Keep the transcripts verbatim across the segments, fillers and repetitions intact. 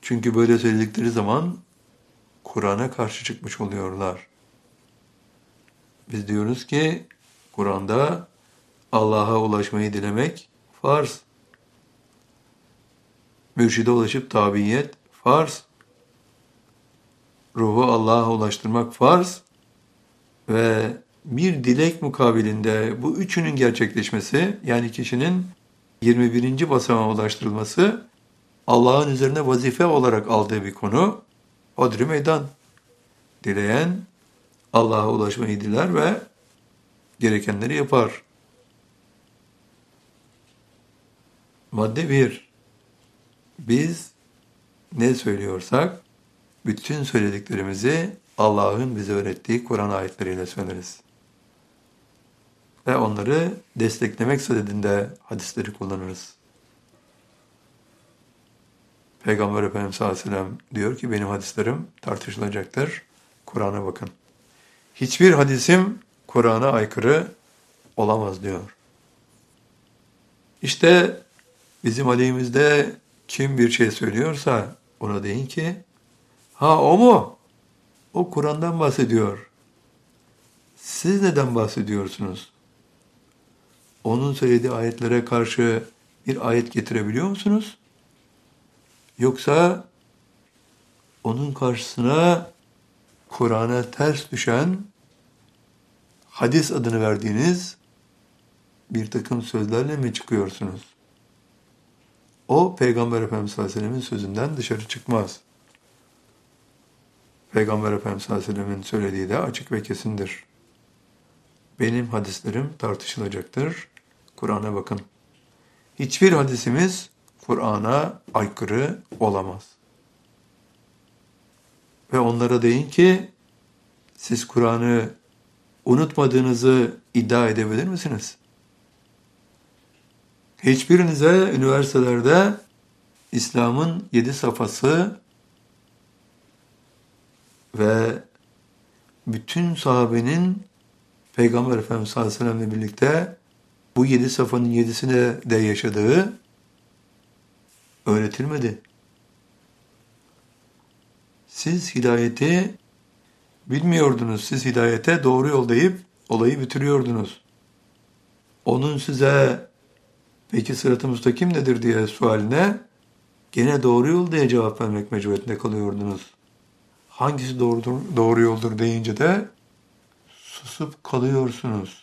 Çünkü böyle söyledikleri zaman Kur'an'a karşı çıkmış oluyorlar. Biz diyoruz ki Kur'an'da Allah'a ulaşmayı dilemek farz. Mürşide ulaşıp tabiyet farz. Ruhu Allah'a ulaştırmak farz. Ve bir dilek mukabilinde bu üçünün gerçekleşmesi, yani kişinin yirmi birinci basamağa ulaştırılması Allah'ın üzerine vazife olarak aldığı bir konu. Hodri meydan. Dileyen Allah'a ulaşmayı diler ve gerekenleri yapar. Madde bir. Biz ne söylüyorsak bütün söylediklerimizi Allah'ın bize öğrettiği Kur'an ayetleriyle söyleriz. Ve onları desteklemek sadedinde hadisleri kullanırız. Peygamber Efendimiz sallallahu aleyhi ve sellem diyor ki benim hadislerim tartışılacaktır. Kur'an'a bakın. Hiçbir hadisim Kur'an'a aykırı olamaz diyor. İşte bizim aleyhimizde kim bir şey söylüyorsa ona deyin ki ha o mu? O Kur'an'dan bahsediyor. Siz neden bahsediyorsunuz? Onun söylediği ayetlere karşı bir ayet getirebiliyor musunuz? Yoksa onun karşısına Kur'an'a ters düşen hadis adını verdiğiniz bir takım sözlerle mi çıkıyorsunuz? O Peygamber Efendimiz sallallahu aleyhi ve sellem'in sözünden dışarı çıkmaz. Peygamber Efendimiz sallallahu aleyhi ve sellem'in söylediği de açık ve kesindir. Benim hadislerim tartışılacaktır. Kur'an'a bakın. Hiçbir hadisimiz Kur'an'a aykırı olamaz. Ve onlara deyin ki siz Kur'an'ı unutmadığınızı iddia edebilir misiniz? Hiçbirinize üniversitelerde İslam'ın yedi safhası ve bütün sahabenin Peygamber Efendimiz sallallahu aleyhi ve sellem'le birlikte bu yedi safhanın yedisine de yaşadığı öğretilmedi. Siz hidayeti bilmiyordunuz. Siz hidayete doğru yol deyip olayı bitiriyordunuz. Onun size peki sırat-ı müstakim nedir diye sualine gene doğru yol diye cevap vermek mecburiyetinde kalıyordunuz. Hangisi doğrudur, doğru yoldur deyince de susup kalıyorsunuz.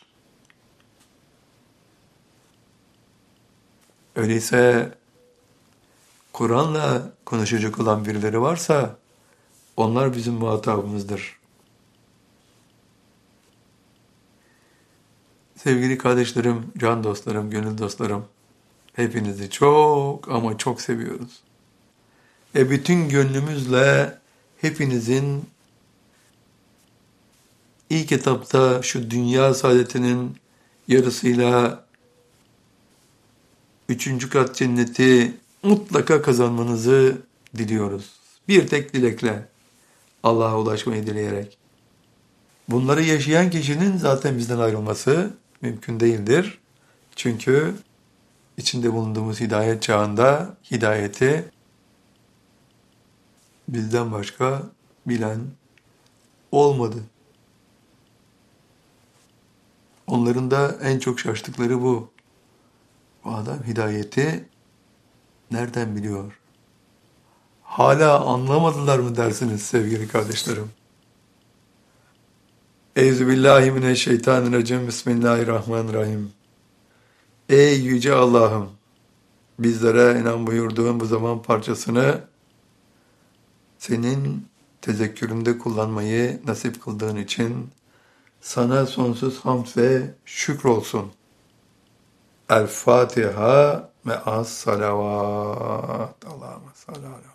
Öyleyse Kur'an'la konuşacak olan birileri varsa onlar bizim muhatabımızdır. Sevgili kardeşlerim, can dostlarım, gönül dostlarım, hepinizi çok ama çok seviyoruz. Ve bütün gönlümüzle hepinizin ilk etapta şu dünya saadetinin yarısıyla üçüncü kat cenneti mutlaka kazanmanızı diliyoruz. Bir tek dilekle, Allah'a ulaşmayı dileyerek. Bunları yaşayan kişinin zaten bizden ayrılması mümkün değildir. Çünkü içinde bulunduğumuz hidayet çağında hidayeti bizden başka bilen olmadı. Onların da en çok şaştıkları bu. Bu adam hidayeti nereden biliyor? Hala anlamadılar mı dersiniz sevgili kardeşlerim? Euzubillahimineşşeytanirracim. Bismillahirrahmanirrahim. Ey yüce Allah'ım! Bizlere inan buyurduğun bu zaman parçasını senin tezekküründe kullanmayı nasip kıldığın için sana sonsuz hamd ve şükür olsun. El Fatiha ve as salavat. Allahümme salli ala